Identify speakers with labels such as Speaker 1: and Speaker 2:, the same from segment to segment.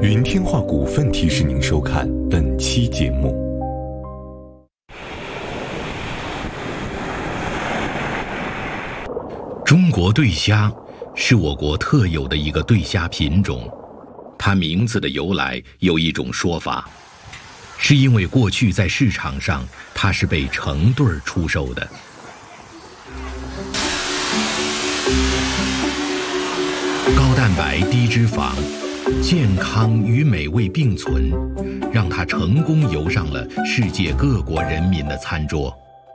Speaker 1: 云天化股份提示您收看本期节目。
Speaker 2: 中国对虾是我国特有的一个对虾品种，它名字的由来有一种说法，是因为过去在市场上它是被成对儿出售的。高蛋白低脂肪，健康与美味并存，让它成功游上了世界各国人民的餐桌。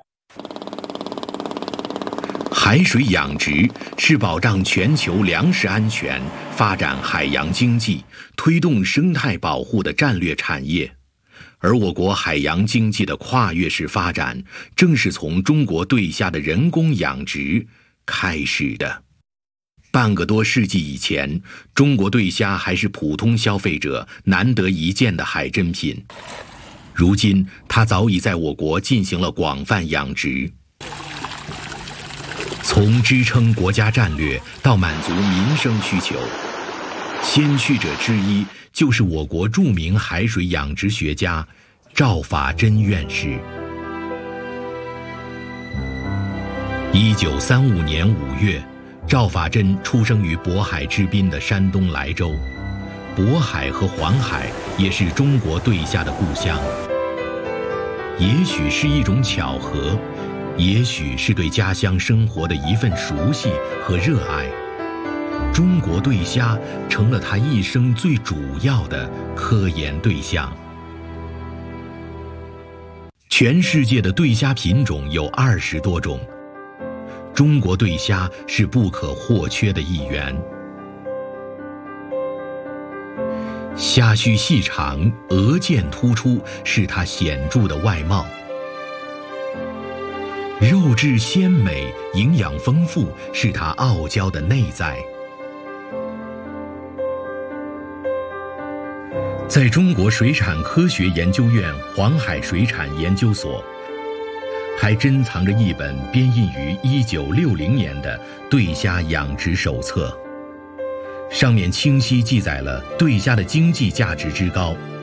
Speaker 2: 海水养殖是保障全球粮食安全、发展海洋经济、推动生态保护的战略产业，而我国海洋经济的跨越式发展，正是从中国对虾的人工养殖开始的。半个多世纪以前，中国对虾还是普通消费者难得一见的海珍品，如今它早已在我国进行了广泛养殖。从支撑国家战略到满足民生需求，先驱者之一就是我国著名海水养殖学家赵法珍院士。1935年5月，赵法珍出生于渤海之滨的山东莱州。渤海和黄海也是中国对虾的故乡。也许是一种巧合，也许是对家乡生活的一份熟悉和热爱，中国对虾成了他一生最主要的科研对象。全世界的对虾品种有20多种，中国对虾是不可或缺的一员。虾须细长，额剑突出，是它显著的外貌。肉质鲜美，营养丰富，是它傲娇的内在。在中国水产科学研究院黄海水产研究所，还珍藏着一本编印于1960年的对虾养殖手册，上面清晰记载了对虾的经济价值之高，